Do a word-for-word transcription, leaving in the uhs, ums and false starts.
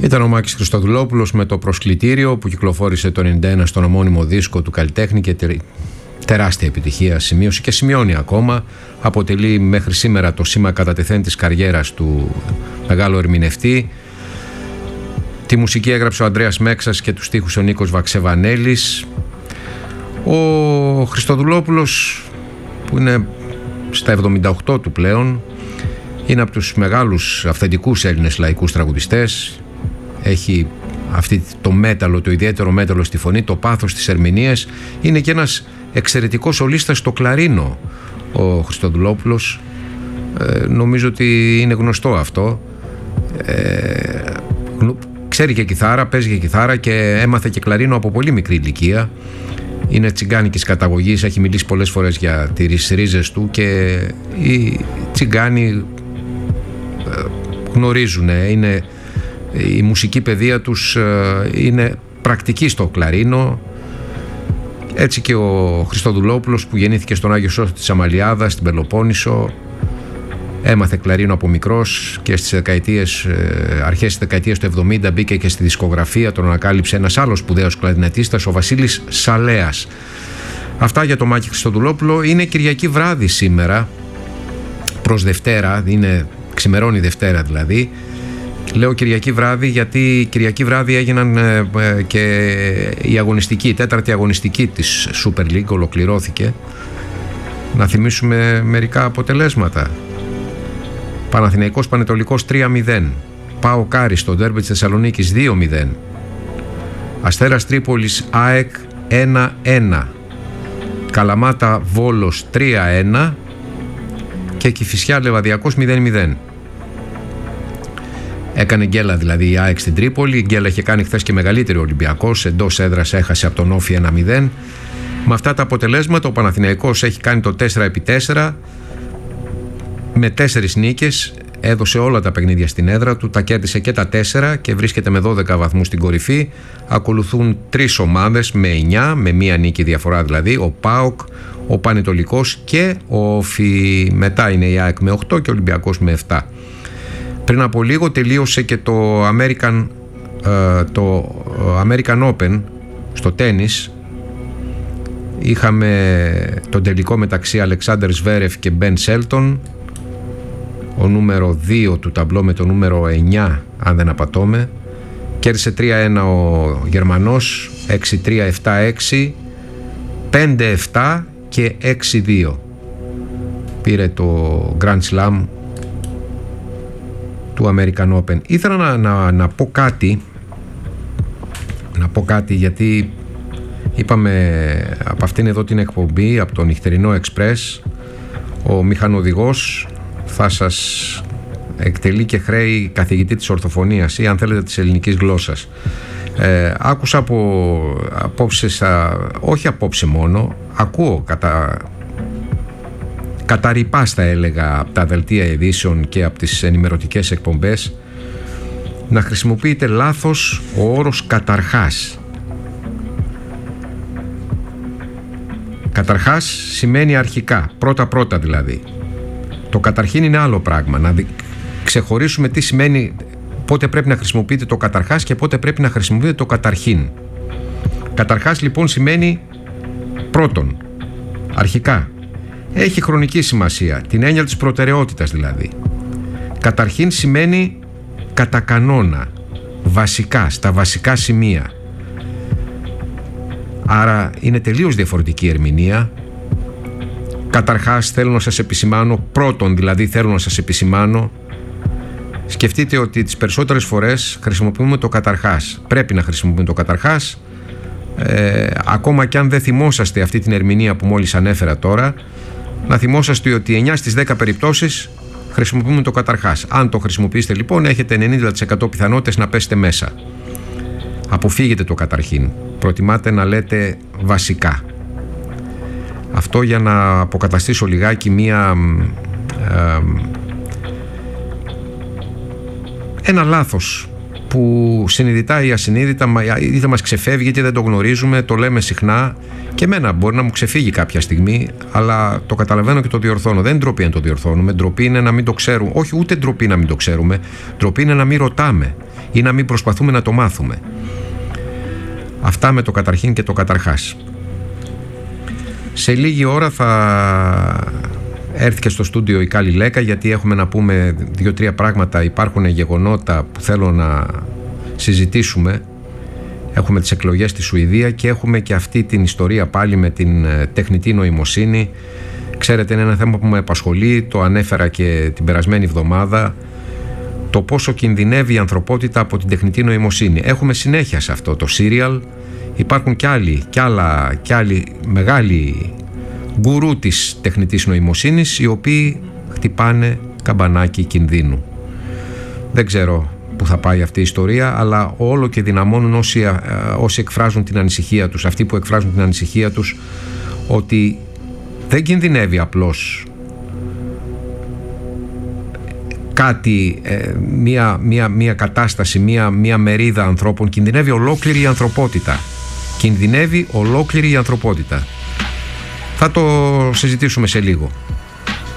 Ήταν ο Μάκης Χριστοδουλόπουλος με το Προσκλητήριο που κυκλοφόρησε το ενενήντα ένα στον ομώνυμο δίσκο του καλλιτέχνη και τεράστια επιτυχία σημείωσε και σημειώνει ακόμα. Αποτελεί μέχρι σήμερα το σήμα κατά τεθέν της καριέρας του μεγάλου ερμηνευτή. Τη μουσική έγραψε ο Ανδρέας Μέξας και τους στίχους ο Νίκος Βαξεβανέλης. Ο Χριστοδουλόπουλος, που είναι στα εβδομήντα οκτώ του πλέον, είναι από τους μεγάλους αυθεντικούς Έλληνες λαϊκούς τραγουδιστές. Έχει αυτή το μέταλλο, το ιδιαίτερο μέταλλο στη φωνή, το πάθος της ερμηνείας. Είναι και ένας εξαιρετικός σολίστας στο κλαρίνο ο Χριστοδουλόπουλος. Ε, νομίζω ότι είναι γνωστό αυτό. Ε, ξέρει και κιθάρα, παίζει και κιθάρα και έμαθε και κλαρίνο από πολύ μικρή ηλικία. Είναι τσιγκάνικης καταγωγής, έχει μιλήσει πολλές φορές για τις ρίζες του και οι τσιγκάνοι γνωρίζουν, είναι, η μουσική παιδεία τους είναι πρακτική στο κλαρίνο. Έτσι και ο Χριστοδουλόπουλος, που γεννήθηκε στον Άγιο Σώθο της Αμαλιάδας στην Πελοπόννησο, έμαθε κλαρίνο από μικρός και στις δεκαετίες, αρχές της δεκαετίας του εβδομήντα μπήκε και στη δισκογραφία, τον ανακάλυψε ένας άλλος σπουδαίος κλαρινετίστας, ο Βασίλης Σαλέας. Αυτά για τον Μάκη Χριστοδουλόπουλο. Είναι Κυριακή βράδυ σήμερα, προς Δευτέρα, είναι ξημερώνει Δευτέρα δηλαδή. Λέω Κυριακή βράδυ γιατί Κυριακή βράδυ έγιναν ε, ε, και η αγωνιστική, η τέταρτη αγωνιστική της Super League ολοκληρώθηκε. Να θυμίσουμε μερικά αποτελέσματα. Παναθηναϊκός Πανετολικός τρία μηδέν, ΠΑΟΚ Άρης στο ντέρμπι της Θεσσαλονίκης δύο μηδέν, Αστέρας Τρίπολης ΑΕΚ ένα ένα, Καλαμάτα Βόλος τρία ένα και Κηφισιά Λεβαδιακός μηδέν μηδέν. Έκανε γκέλα δηλαδή η ΑΕΚ στην Τρίπολη. Η γκέλα είχε κάνει χθες και μεγαλύτερη ο Ολυμπιακός. Εντός έδρας έχασε από τον Όφη ένα μηδέν. Με αυτά τα αποτελέσματα ο Παναθηναϊκός έχει κάνει το τέσσερα επί τέσσερα με τέσσερις νίκες. Έδωσε όλα τα παιχνίδια στην έδρα του, τα κέρδισε και τα τέσσερα και βρίσκεται με δώδεκα βαθμούς στην κορυφή. Ακολουθούν τρεις ομάδες με εννιά, με μία νίκη διαφορά δηλαδή, ο ΠΑΟΚ, ο Πανετολικός και ο Όφη. Μετά είναι η ΑΕΚ με οκτώ και ο Ολυμπιακός με επτά. Πριν από λίγο τελείωσε και το American, το American Open στο τένις. Είχαμε τον τελικό μεταξύ Αλεξάνδερ Σβέρεφ και Μπεν Σέλτον. Ο νούμερο δύο του ταμπλό με το νούμερο εννιά, αν δεν απατώμε. Κέρδισε τρία ένα ο Γερμανός, έξι τρία επτά έξι, πέντε επτά και έξι δύο. Πήρε το Grand Slam του American Open. Ήθελα να, να, να πω κάτι να πω κάτι γιατί είπαμε από αυτήν εδώ την εκπομπή, από το νυχτερινό Express, ο μηχανοδηγός θα σας εκτελεί και χρέη καθηγητή της ορθοφωνίας ή αν θέλετε της ελληνικής γλώσσας. Ε, άκουσα από απόψε, σα, όχι απόψε μόνο, ακούω κατά κατά ρηπάς θα έλεγα από τα δελτία ειδήσεων και από τις ενημερωτικές εκπομπές να χρησιμοποιείται λάθος ο όρος καταρχάς. Καταρχάς σημαίνει αρχικά, πρώτα πρώτα δηλαδή. Το καταρχήν είναι άλλο πράγμα. Να δι... ξεχωρίσουμε τι σημαίνει, πότε πρέπει να χρησιμοποιείτε το καταρχάς και πότε πρέπει να χρησιμοποιείτε το καταρχήν. Καταρχάς λοιπόν σημαίνει πρώτον, αρχικά. Έχει χρονική σημασία, την έννοια της προτεραιότητας δηλαδή. Καταρχήν σημαίνει κατά κανόνα, βασικά, στα βασικά σημεία. Άρα είναι τελείως διαφορετική η ερμηνεία. Καταρχάς θέλω να σας επισημάνω, πρώτον δηλαδή θέλω να σας επισημάνω, σκεφτείτε ότι τις περισσότερες φορές χρησιμοποιούμε το καταρχάς. Πρέπει να χρησιμοποιούμε το καταρχάς, ε, ακόμα και αν δεν θυμόσαστε αυτή την ερμηνεία που μόλις ανέφερα τώρα, να θυμόσαστε ότι εννιά στις δέκα περιπτώσεις χρησιμοποιούμε το καταρχάς. Αν το χρησιμοποιήσετε λοιπόν έχετε ενενήντα τοις εκατό πιθανότητες να πέσετε μέσα. Αποφύγετε το καταρχήν. Προτιμάτε να λέτε βασικά. Αυτό για να αποκαταστήσω λιγάκι μία ε, ένα λάθος που συνειδητά ή ασυνείδητα είτε μας ξεφεύγει είτε δεν το γνωρίζουμε, το λέμε συχνά και εμένα μπορεί να μου ξεφύγει κάποια στιγμή, αλλά το καταλαβαίνω και το διορθώνω. Δεν είναι ντροπή να το διορθώνουμε, ντροπή είναι να μην το ξέρουμε. Όχι, ούτε ντροπή να μην το ξέρουμε, ντροπή είναι να μην ρωτάμε. ή να μην προσπαθούμε να το μάθουμε. Αυτά με το καταρχήν και το καταρχάς. Σε λίγη ώρα θα έρθει και στο στούντιο η Κάλλη Λέκα, γιατί έχουμε να πούμε δύο-τρία πράγματα. Υπάρχουν γεγονότα που θέλω να συζητήσουμε. Έχουμε τις εκλογές στη Σουηδία και έχουμε και αυτή την ιστορία πάλι με την τεχνητή νοημοσύνη. Ξέρετε, είναι ένα θέμα που με απασχολεί, το ανέφερα και την περασμένη εβδομάδα, το πόσο κινδυνεύει η ανθρωπότητα από την τεχνητή νοημοσύνη. Έχουμε συνέχεια σε αυτό το serial. Υπάρχουν κι άλλοι, κι άλλα, κι άλλοι μεγάλοι γκουρού της τεχνητής νοημοσύνης, οι οποίοι χτυπάνε καμπανάκι κινδύνου. Δεν ξέρω που θα πάει αυτή η ιστορία, αλλά όλο και δυναμώνουν όσοι, όσοι εκφράζουν την ανησυχία τους, αυτοί που εκφράζουν την ανησυχία τους ότι δεν κινδυνεύει απλώς κάτι, ε, μία, μία, μία κατάσταση, μία, μία μερίδα ανθρώπων, κινδυνεύει ολόκληρη η ανθρωπότητα. Κινδυνεύει ολόκληρη η ανθρωπότητα. Θα το συζητήσουμε σε λίγο.